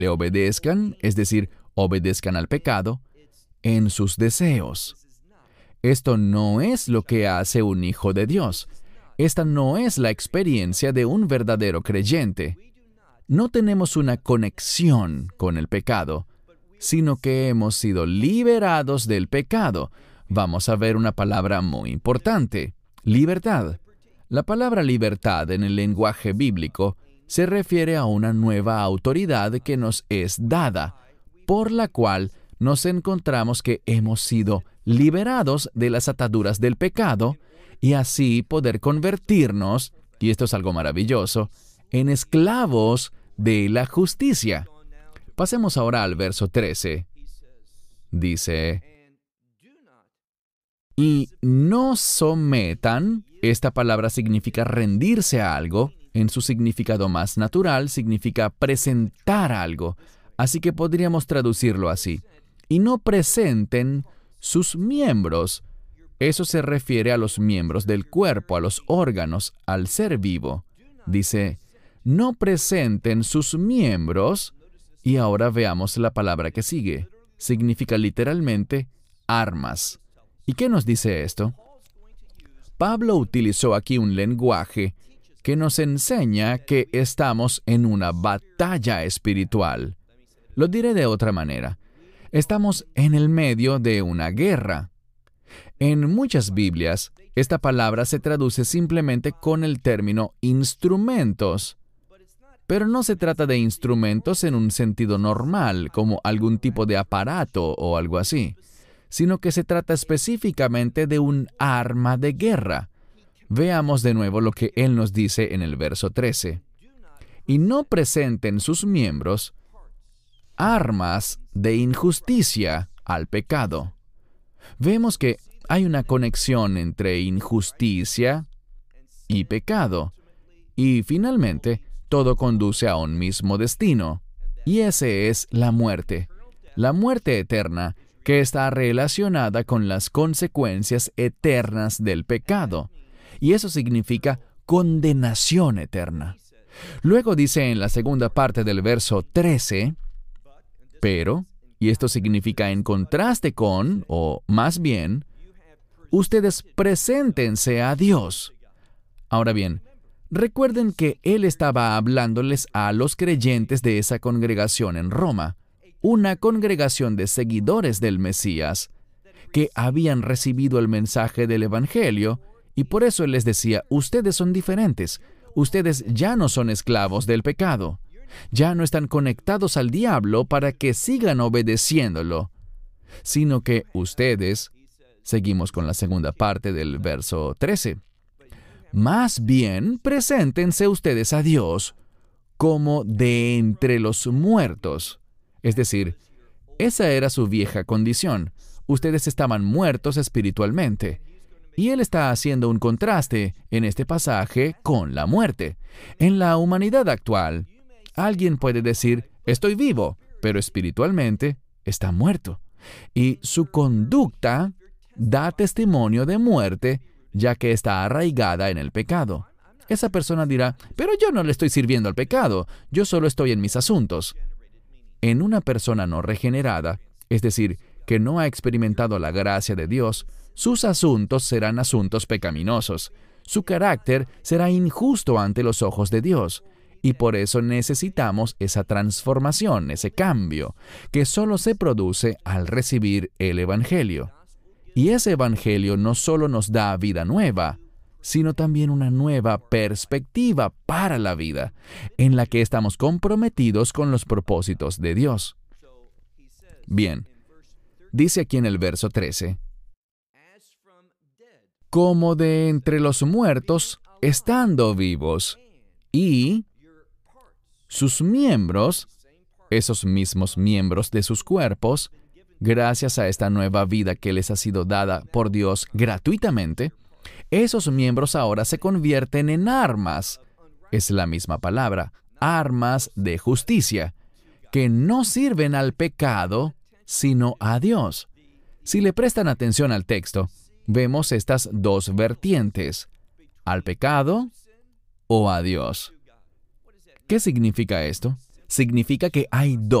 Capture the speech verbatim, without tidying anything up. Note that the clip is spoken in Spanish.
le obedezcan, es decir, obedezcan al pecado, en sus deseos. Esto no es lo que hace un hijo de Dios. Esta no es la experiencia de un verdadero creyente. No tenemos una conexión con el pecado, sino que hemos sido liberados del pecado. Vamos a ver una palabra muy importante: libertad. La palabra libertad en el lenguaje bíblico se refiere a una nueva autoridad que nos es dada, por la cual nos encontramos que hemos sido liberados de las ataduras del pecado y así poder convertirnos, y esto es algo maravilloso, en esclavos de la justicia. Pasemos ahora al verso trece. Dice, y no sometan, esta palabra significa rendirse a algo, en su significado más natural significa presentar algo, así que podríamos traducirlo así. Y no presenten sus miembros. Eso se refiere a los miembros del cuerpo, a los órganos, al ser vivo. Dice, no presenten sus miembros. Y ahora veamos la palabra que sigue. Significa literalmente armas. ¿Y qué nos dice esto? Pablo utilizó aquí un lenguaje que nos enseña que estamos en una batalla espiritual. Lo diré de otra manera. Estamos en el medio de una guerra. En muchas Biblias, esta palabra se traduce simplemente con el término instrumentos. Pero no se trata de instrumentos en un sentido normal, como algún tipo de aparato o algo así, sino que se trata específicamente de un arma de guerra. Veamos de nuevo lo que él nos dice en el verso trece. Y no presenten sus miembros armas de injusticia al pecado. Vemos que hay una conexión entre injusticia y pecado. Y finalmente, todo conduce a un mismo destino. Y ese es la muerte. La muerte eterna, que está relacionada con las consecuencias eternas del pecado. Y eso significa condenación eterna. Luego dice en la segunda parte del verso trece, pero, y esto significa en contraste con, o más bien, ustedes preséntense a Dios. Ahora bien, recuerden que él estaba hablándoles a los creyentes de esa congregación en Roma, una congregación de seguidores del Mesías, que habían recibido el mensaje del Evangelio, y por eso él les decía, ustedes son diferentes, ustedes ya no son esclavos del pecado. Ya no están conectados al diablo para que sigan obedeciéndolo, sino que ustedes, seguimos con la segunda parte del verso trece, más bien preséntense ustedes a Dios como de entre los muertos. Es decir, esa era su vieja condición. Ustedes estaban muertos espiritualmente. Y él está haciendo un contraste en este pasaje con la muerte. En la humanidad actual, alguien puede decir, estoy vivo, pero espiritualmente está muerto. Y su conducta da testimonio de muerte, ya que está arraigada en el pecado. Esa persona dirá, pero yo no le estoy sirviendo al pecado, yo solo estoy en mis asuntos. En una persona no regenerada, es decir, que no ha experimentado la gracia de Dios, sus asuntos serán asuntos pecaminosos. Su carácter será injusto ante los ojos de Dios. Y por eso necesitamos esa transformación, ese cambio, que solo se produce al recibir el Evangelio. Y ese Evangelio no solo nos da vida nueva, sino también una nueva perspectiva para la vida, en la que estamos comprometidos con los propósitos de Dios. Bien, dice aquí en el verso trece, como de entre los muertos, estando vivos, y sus miembros, esos mismos miembros de sus cuerpos, gracias a esta nueva vida que les ha sido dada por Dios gratuitamente, esos miembros ahora se convierten en armas. Es la misma palabra, armas de justicia, que no sirven al pecado, sino a Dios. Si le prestan atención al texto, vemos estas dos vertientes, al pecado o a Dios. ¿Qué significa esto? significa que hay dos.